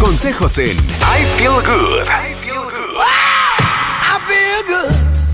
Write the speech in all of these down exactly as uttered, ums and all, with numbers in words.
Consejos en I Feel Good. I Feel Good. Wow, I feel good.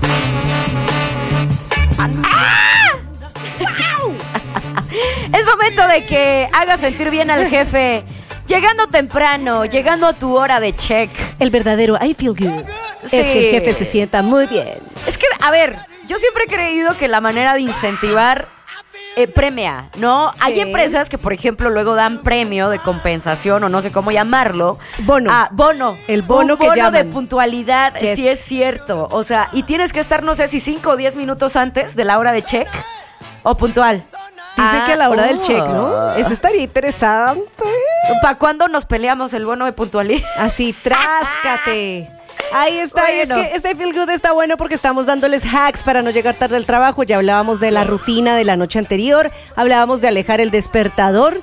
Es momento de que hagas sentir bien al jefe. Llegando temprano, llegando a tu hora de check. El verdadero I feel good Sí. es que el jefe se sienta muy bien. Es que, a ver, yo siempre he creído que la manera de incentivar eh, premia, ¿no? Sí. Hay empresas que, por ejemplo, luego dan premio de compensación o no sé cómo llamarlo. Bono. Ah, bono. El bono Un que bono de llaman. puntualidad, Yes. sí es cierto. O sea, y tienes que estar, no sé si cinco o diez minutos antes de la hora de check o puntual. Dice Ah, que a la hora del oh. check, ¿no? Eso estaría interesante. ¿Para cuándo nos peleamos el bono de puntualidad? Así, tráscate. Ahí está, y es Bueno. que este Feel Good está bueno porque estamos dándoles hacks para no llegar tarde al trabajo. Ya hablábamos de la rutina de la noche anterior, hablábamos de alejar el despertador,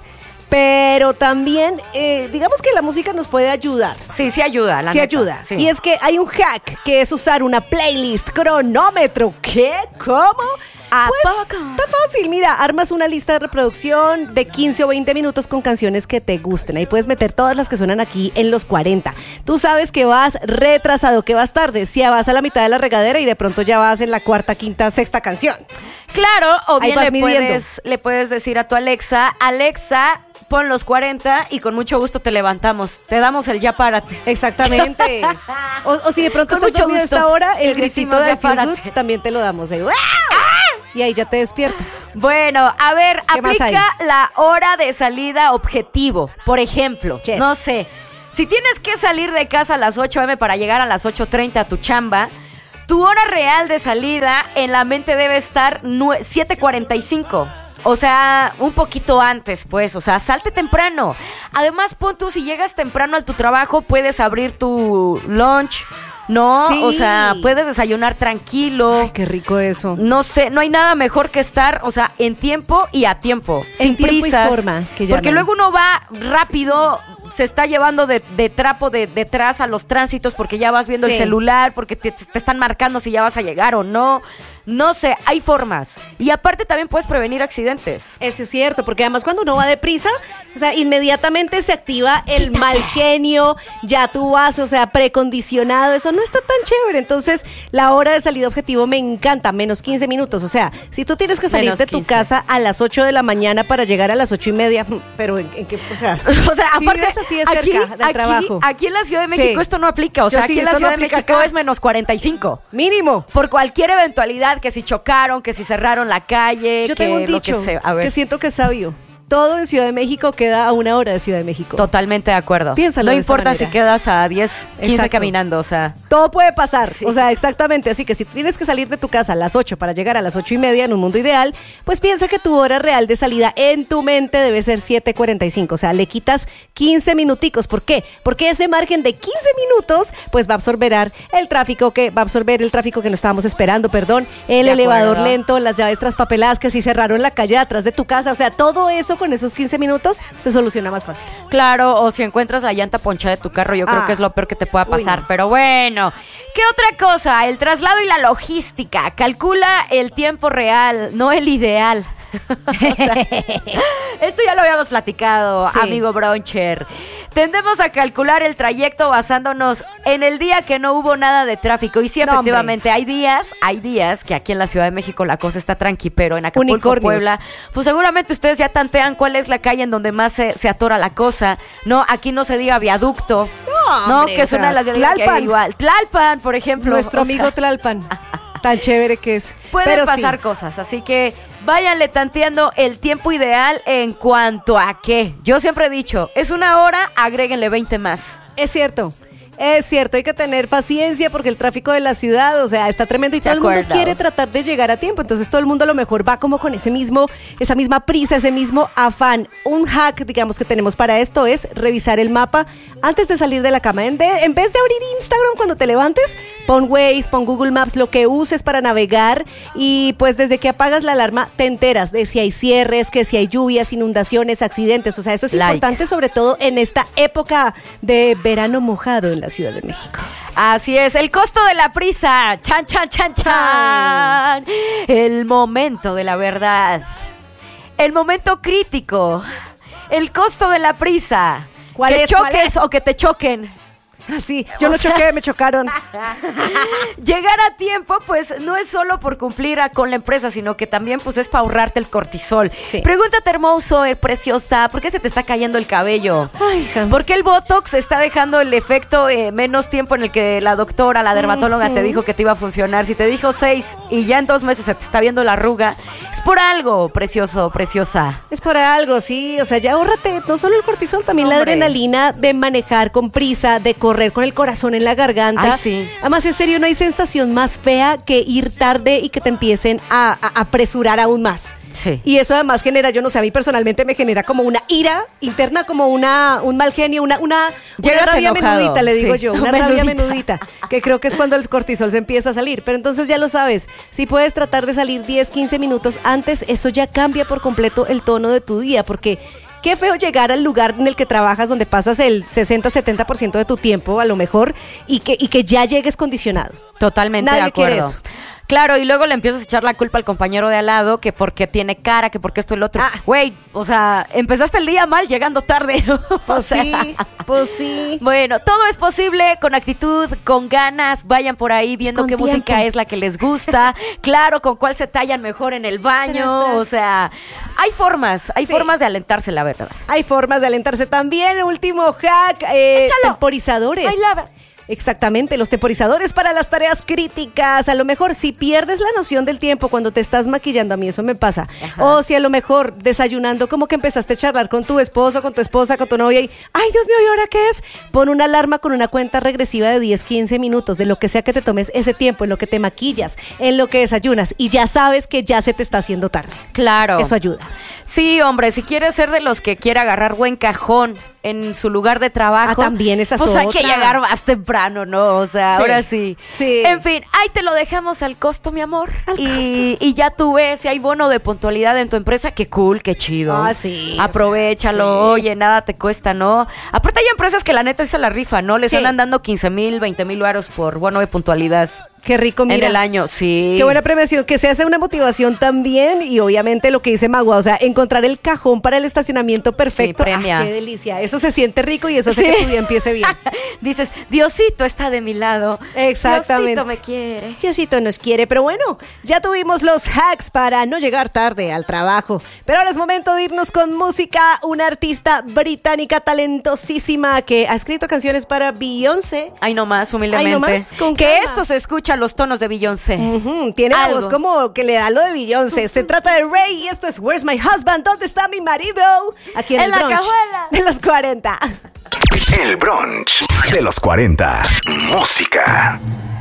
pero también, eh, digamos que la música nos puede ayudar. Sí, sí ayuda. La Sí neta. ayuda. Sí. Y es que hay un hack que es usar una playlist cronómetro. ¿Qué? ¿Cómo? ¿A Pues, poco? está fácil, mira, armas una lista de reproducción de quince o veinte minutos con canciones que te gusten. Ahí puedes meter todas las que suenan aquí en los cuarenta. Tú sabes que vas retrasado, que vas tarde. Si vas a la mitad de la regadera y de pronto ya vas en la cuarta, quinta, sexta canción. Claro, o Ahí bien vas le midiendo. puedes, le puedes decir a tu Alexa, Alexa, pon los cuarenta y con mucho gusto te levantamos. Te damos el ya párate. Exactamente. O, o si de pronto Con estás mucho dormido a gusto. esta hora, el Te gritito decimos, de ya Feel Good párate. también te lo damos. Ahí. ¡Wow! Y ahí ya te despiertas. Bueno, a ver, ¿Qué más aplica la hora de salida objetivo. Por ejemplo, Yes. no sé, si tienes que salir de casa a las ocho eme para llegar a las ocho treinta a tu chamba, tu hora real de salida en la mente debe estar nue- siete cuarenta y cinco. O sea, un poquito antes, pues. O sea, salte temprano. Además, pon tú, si llegas temprano a tu trabajo, puedes abrir tu lunch, ¿no? Sí. O sea, puedes desayunar tranquilo. Ay, qué rico eso. No sé, no hay nada mejor que estar, o sea, en tiempo y a tiempo, sin tiempo y prisas. forma, que porque llaman. luego uno va rápido, se está llevando de, de trapo de detrás a los tránsitos porque ya vas viendo Sí. el celular, porque te, te están marcando si ya vas a llegar o no. No sé, hay formas. Y aparte también puedes prevenir accidentes. Eso es cierto, porque además cuando uno va deprisa, o sea, inmediatamente se activa el mal genio, ya tú vas, o sea, precondicionado, eso no está tan chévere. Entonces, la hora de salida objetivo me encanta, menos quince minutos. O sea, si tú tienes que salir Menos de tu quince. casa a las ocho de la mañana para llegar a las ocho y media, pero en, en qué, o sea, O sea, si aparte, vives así de aquí, cerca del aquí, trabajo. aquí en la Ciudad de México Sí. esto no aplica. O Yo sea, sí, aquí en la eso no Ciudad de aplica México acá. es menos cuarenta y cinco. Mínimo. Por cualquier eventualidad, que si chocaron, que si cerraron la calle, Yo que tengo un lo que dicho sea. A ver, que siento que es sabio. Todo en Ciudad de México queda a una hora de Ciudad de México. totalmente de acuerdo. Piénsalo no de esa importa si manera. quedas a diez, quince Exacto. caminando, o sea. Todo puede pasar, Sí. o sea, exactamente. Así que si tienes que salir de tu casa a las ocho para llegar a las ocho y media en un mundo ideal, pues piensa que tu hora real de salida en tu mente debe ser siete cuarenta y cinco. O sea, le quitas quince minuticos. ¿Por qué? Porque ese margen de quince minutos, pues va a absorber el tráfico que va a absorber el tráfico que no estábamos esperando, perdón, el De elevador acuerdo. lento, las llaves traspapeladas que si cerraron la calle de atrás de tu casa. O sea, todo eso con esos quince minutos se soluciona más fácil. Claro, o si encuentras la llanta ponchada de tu carro, yo creo Ah. que es lo peor que te pueda Uy, pasar. no. Pero bueno, ¿qué otra cosa? El traslado y la logística. Calcula el tiempo real, no el ideal. O sea, esto ya lo habíamos platicado, Sí. amigo Broncher. Tendemos a calcular el trayecto basándonos en el día que no hubo nada de tráfico. Y sí, No, efectivamente, hay días, hay días que aquí en la Ciudad de México la cosa está tranqui, pero en Acapulco, Unicornios. Puebla, pues seguramente ustedes ya tantean cuál es la calle en donde más se, se atora la cosa. No, aquí no se diga viaducto. No, No, hombre, que o es una sea, de las viaductos que hay Tlalpan. igual. Tlalpan, por ejemplo. Nuestro o sea, amigo Tlalpan. Tan chévere que es. Pueden Pero pasar sí. cosas, así que váyanle tanteando el tiempo ideal en cuanto a qué. Yo siempre he dicho, es una hora, agréguenle veinte más. Es cierto. Es cierto, hay que tener paciencia porque el tráfico de la ciudad, o sea, está tremendo y De todo el mundo acuerdo. quiere tratar de llegar a tiempo. Entonces todo el mundo a lo mejor va como con ese mismo, esa misma prisa, ese mismo afán. Un hack, digamos, que tenemos para esto es revisar el mapa antes de salir de la cama. En, de- en vez de abrir Instagram cuando te levantes, pon Waze, pon Google Maps, lo que uses para navegar y pues desde que apagas la alarma te enteras de si hay cierres, que si hay lluvias, inundaciones, accidentes. O sea, eso es Like. importante sobre todo en esta época de verano mojado en la Ciudad de México. Así es, el costo de la prisa. Chan, chan, chan, chan. El momento de la verdad. El momento crítico. El costo de la prisa. ¿Cuál que es? ¿Cuál choques es? o que te choquen. Así, yo O no sea- choqué, me chocaron. Llegar a tiempo, pues, no es solo por cumplir a- con la empresa, sino que también, pues, es para ahorrarte el cortisol. Sí. Pregúntate, hermoso, eh, preciosa, ¿por qué se te está cayendo el cabello? Ay, hija. ¿Por qué el Botox está dejando el efecto eh, menos tiempo en el que la doctora, la dermatóloga, te dijo que te iba a funcionar? Si te dijo seis y ya en dos meses se te está viendo la arruga, es por algo, precioso, preciosa. Es por algo, sí. O sea, ya ahórrate no solo el cortisol, también la Hombre. adrenalina de manejar con prisa, de correr con el corazón en la garganta. Ay, sí. Además, en serio, no hay sensación más fea que ir tarde y que te empiecen a, a apresurar aún más. Sí. Y eso además genera, yo no sé, a mí personalmente me genera como una ira interna, como una un mal genio, una, una, una Llegas rabia enojado, menudita, le digo sí. yo, una rabia Menudita. menudita, que creo que es cuando el cortisol se empieza a salir. Pero entonces ya lo sabes, si puedes tratar de salir diez, quince minutos antes, eso ya cambia por completo el tono de tu día, porque qué feo llegar al lugar en el que trabajas, donde pasas el sesenta, setenta por ciento de tu tiempo, a lo mejor, y que, y que ya llegues condicionado. Totalmente Nadie de acuerdo. quiere eso. Claro, y luego le empiezas a echar la culpa al compañero de al lado, que porque tiene cara, que porque esto y lo otro. Ah. Güey, o sea, empezaste el día mal llegando tarde, ¿no? O Pues sea, sí, pues sí. Bueno, todo es posible con actitud, con ganas. Vayan por ahí viendo Con qué música tiempo. es la que les gusta. Claro, con cuál se tallan mejor en el baño. Tras, tras. O sea, hay formas, hay Sí. formas de alentarse, la verdad. Hay formas de alentarse también. Último hack, eh, Échalo. temporizadores. Ay, lava. Exactamente, los temporizadores para las tareas críticas. A lo mejor si pierdes la noción del tiempo cuando te estás maquillando, a mí eso me pasa. Ajá. O si a lo mejor desayunando, como que empezaste a charlar con tu esposo, con tu esposa, con tu novia y, ay Dios mío, ¿y ahora qué es? Pon una alarma con una cuenta regresiva de diez, quince minutos, de lo que sea que te tomes ese tiempo, en lo que te maquillas, en lo que desayunas, y ya sabes que ya se te está haciendo tarde. Claro. Eso ayuda. Sí, hombre, si quieres ser de los que quiere agarrar buen cajón en su lugar de trabajo, Ah, también esa es pues hay que otra. llegar más temprano, ¿no? O sea, Sí. ahora sí. Sí. En fin, ahí te lo dejamos al costo, mi amor. Al y, y ya tú ves si hay bono de puntualidad en tu empresa, qué cool, qué chido. Ah, sí, Aprovechalo, o sea, sí. oye, nada te cuesta, ¿no? Aparte hay empresas que la neta se la rifa, ¿no? Les Sí. andan dando quince mil, veinte mil varos por bono de puntualidad. Qué rico, mira. En el año, sí. Qué buena premiación, que se hace una motivación también, y obviamente lo que dice Magua, o sea, encontrar el cajón para el estacionamiento perfecto. Sí, premia. ¡Ah, qué delicia! Eso se siente rico y eso hace Sí. que tu día empiece bien. Dices, Diosito está de mi lado. Exactamente. Diosito me quiere. Diosito nos quiere, pero bueno, ya tuvimos los hacks para no llegar tarde al trabajo. Pero ahora es momento de irnos con música. Una artista británica talentosísima que ha escrito canciones para Beyoncé. Ay, no más, humildemente. Ay, no más, con que calma. esto se escucha a los tonos de Beyoncé. Ujú, tiene la Algo. voz como que le da lo de Beyoncé. Se trata de Ray y esto es Where's My Husband? ¿Dónde está mi marido? Aquí en, En el la brunch cajuela. de los cuarenta. El brunch de los cuarenta. Música.